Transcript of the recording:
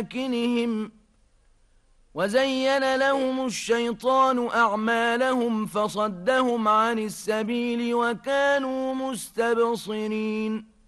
مساكنهم وزين لهم الشيطان أعمالهم فصدهم عن السبيل وكانوا مستبصرين